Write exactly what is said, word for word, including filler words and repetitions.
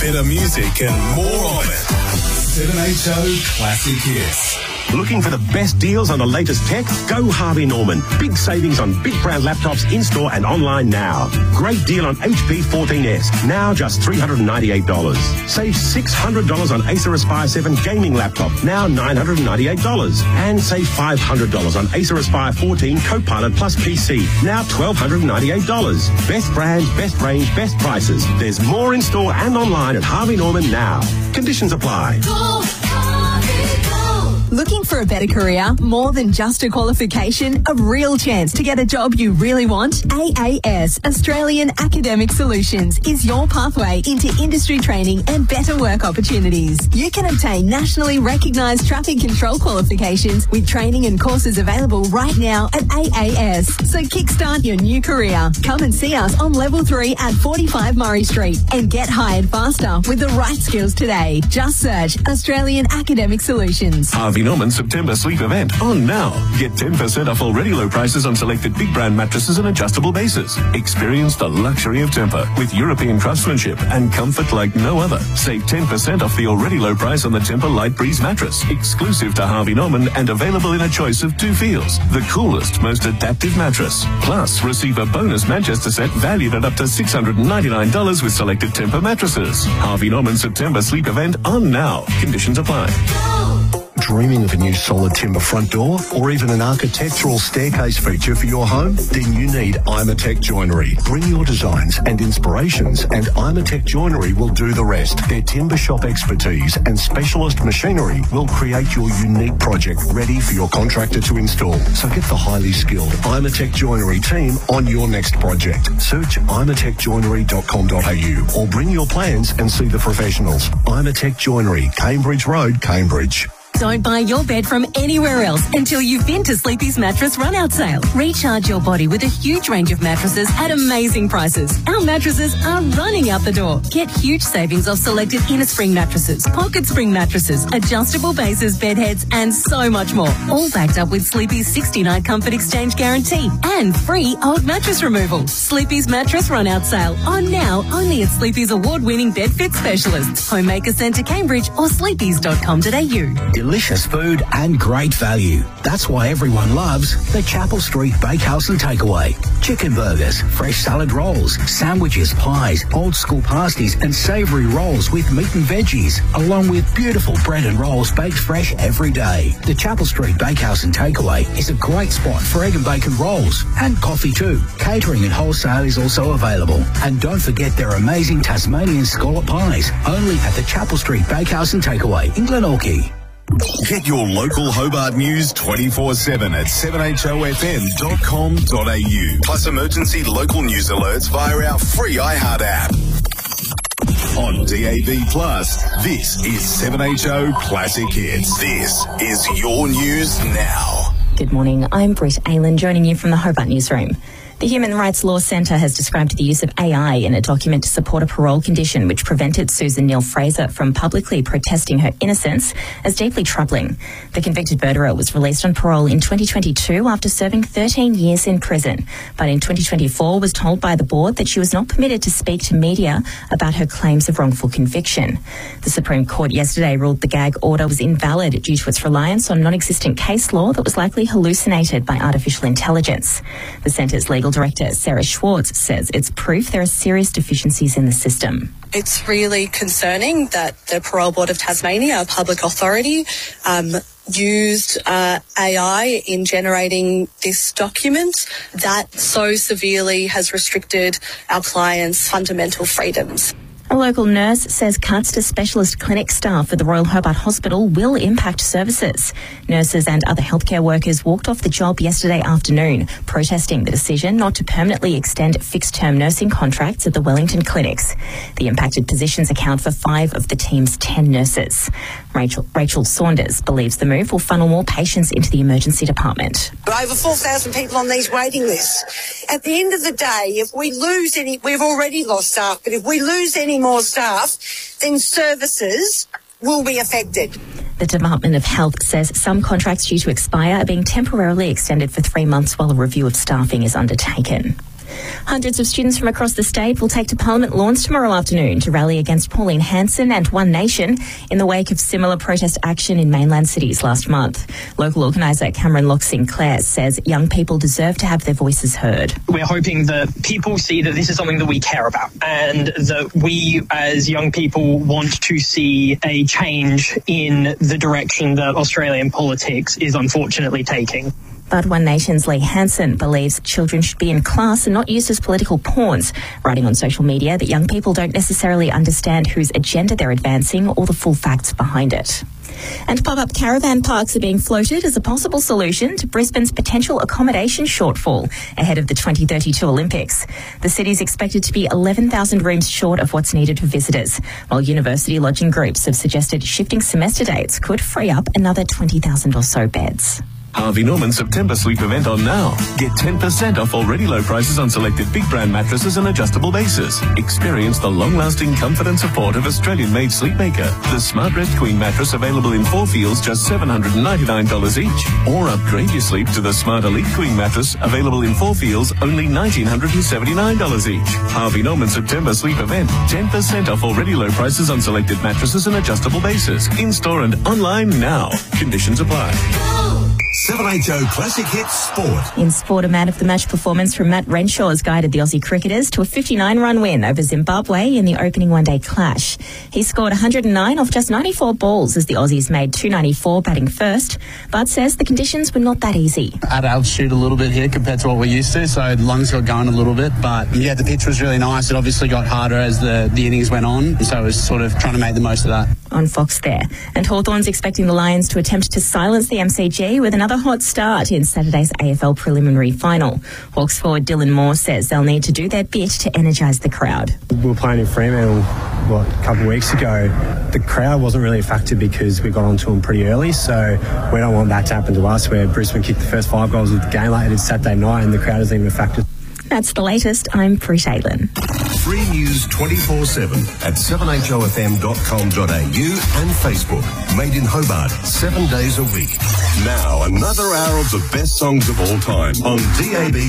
better music and more of it. seven H O Classic Hits. Looking for the best deals on the latest tech? Go Harvey Norman. Big savings on big brand laptops in-store and online now. Great deal on H P fourteen S, now just three hundred ninety-eight dollars. Save six hundred dollars on Acer Aspire seven gaming laptop, now nine hundred ninety-eight dollars. And save five hundred dollars on Acer Aspire fourteen Copilot Plus P C, now one thousand two hundred ninety-eight dollars. Best brands, best range, best prices. There's more in-store and online at Harvey Norman now. Conditions apply. Go, Harvey, go. Looking for a better career? More than just a qualification, a real chance to get a job you really want? A A S, Australian Academic Solutions, is your pathway into industry training and better work opportunities. You can obtain nationally recognised traffic control qualifications with training and courses available right now at A A S. So kickstart your new career. Come and see us on Level three at forty-five Murray Street and get hired faster with the right skills today. Just search Australian Academic Solutions. Harvey Norman September sleep event on now. Get ten percent off already low prices on selected big brand mattresses and adjustable bases. Experience the luxury of Tempur with European craftsmanship and comfort like no other. Save ten percent off the already low price on the Tempur Light Breeze mattress, exclusive to Harvey Norman and available in a choice of two feels. The coolest, most adaptive mattress. Plus, receive a bonus Manchester set valued at up to six hundred ninety-nine dollars with selected Tempur mattresses. Harvey Norman September sleep event on now. Conditions apply. Dreaming of a new solid timber front door or even an architectural staircase feature for your home? Then you need Imatec Joinery. Bring your designs and inspirations and Imatec Joinery will do the rest. Their timber shop expertise and specialist machinery will create your unique project ready for your contractor to install. So get the highly skilled Imatec Joinery team on your next project. Search imatec joinery dot com dot a u or bring your plans and see the professionals. Imatec Joinery, Cambridge Road, Cambridge. Don't buy your bed from anywhere else until you've been to Sleepy's Mattress Run-Out Sale. Recharge your body with a huge range of mattresses at amazing prices. Our mattresses are running out the door. Get huge savings off selected inner spring mattresses, pocket spring mattresses, adjustable bases, bed heads, and so much more. All backed up with Sleepy's sixty-night comfort exchange guarantee and free old mattress removal. Sleepy's Mattress Run-Out Sale on now only at Sleepy's award-winning bed fit specialists, Homemaker Centre Cambridge or sleepys dot com dot a u. Delicious food and great value. That's why everyone loves the Chapel Street Bakehouse and Takeaway. Chicken burgers, fresh salad rolls, sandwiches, pies, old school pasties and savoury rolls with meat and veggies, along with beautiful bread and rolls baked fresh every day. The Chapel Street Bakehouse and Takeaway is a great spot for egg and bacon rolls and coffee too. Catering and wholesale is also available. And don't forget their amazing Tasmanian scallop pies, only at the Chapel Street Bakehouse and Takeaway in Glenorchy. Get your local Hobart news twenty-four seven at seven h o f m dot com dot a u. Plus emergency local news alerts via our free iHeart app. On D A B Plus, this is seven H O Classic Hits. This is your news now. Good morning, I'm Britt Aylan, joining you from the Hobart Newsroom. The Human Rights Law Centre has described the use of A I in a document to support a parole condition which prevented Susan Neal-Fraser from publicly protesting her innocence as deeply troubling. The convicted murderer was released on parole in twenty twenty-two after serving thirteen years in prison, but in twenty twenty-four was told by the board that she was not permitted to speak to media about her claims of wrongful conviction. The Supreme Court yesterday ruled the gag order was invalid due to its reliance on non-existent case law that was likely hallucinated by artificial intelligence. The Centre's legal Director Sarah Schwartz says it's proof there are serious deficiencies in the system. It's really concerning that the Parole Board of Tasmania, a public authority, um, used uh, A I in generating this document that so severely has restricted our clients' fundamental freedoms. A local nurse says cuts to specialist clinic staff at the Royal Hobart Hospital will impact services. Nurses and other healthcare workers walked off the job yesterday afternoon, protesting the decision not to permanently extend fixed-term nursing contracts at the Wellington clinics. The impacted positions account for five of the team's ten nurses. Rachel, Rachel Saunders believes the move will funnel more patients into the emergency department. Over four thousand people on these waiting lists. At the end of the day, if we lose any, we've already lost staff, but if we lose any more staff, then services will be affected. The Department of Health says some contracts due to expire are being temporarily extended for three months while a review of staffing is undertaken. Hundreds of students from across the state will take to Parliament lawns tomorrow afternoon to rally against Pauline Hanson and One Nation in the wake of similar protest action in mainland cities last month. Local organiser Cameron Locke Sinclair says young people deserve to have their voices heard. We're hoping that people see that this is something that we care about and that we as young people want to see a change in the direction that Australian politics is unfortunately taking. But One Nation's Lee Hansen believes children should be in class and not used as political pawns, writing on social media that young people don't necessarily understand whose agenda they're advancing or the full facts behind it. And pop-up caravan parks are being floated as a possible solution to Brisbane's potential accommodation shortfall ahead of the twenty thirty-two Olympics. The city's expected to be eleven thousand rooms short of what's needed for visitors, while university lodging groups have suggested shifting semester dates could free up another twenty thousand or so beds. Harvey Norman September sleep event on now. Get ten percent off already low prices on selected big brand mattresses and adjustable bases. Experience the long-lasting comfort and support of Australian-made Sleepmaker. The Smart Rest Queen mattress available in four feels just seven hundred ninety-nine dollars each. Or upgrade your sleep to the Smart Elite Queen mattress available in four feels only one thousand nine hundred seventy-nine dollars each. Harvey Norman September sleep event. ten percent off already low prices on selected mattresses and adjustable bases. In-store and online now. Conditions apply. seven H O Classic Hits Sport. In sport, a man of the match performance from Matt Renshaw has guided the Aussie cricketers to a fifty-nine run win over Zimbabwe in the opening one-day clash. He scored one hundred nine off just ninety-four balls as the Aussies made two ninety-four batting first, but says the conditions were not that easy. At altitude a little bit here compared to what we're used to, so lungs got going a little bit, but yeah, the pitch was really nice. It obviously got harder as the, the innings went on, so it was sort of trying to make the most of that. On Fox there. And Hawthorn's expecting the Lions to attempt to silence the M C G with another hot start in Saturday's A F L preliminary final. Hawks forward Dylan Moore says they'll need to do their bit to energise the crowd. We were playing in Fremantle, what, a couple of weeks ago. The crowd wasn't really a factor because we got onto them pretty early, so we don't want that to happen to us where Brisbane kicked the first five goals of the game like it is Saturday night and the crowd isn't even a factor. That's the latest. I'm Prit Aitlin. Free news twenty-four seven at seven H O F M dot com dot A U and Facebook. Made in Hobart, seven days a week. Now, another hour of the best songs of all time on D A B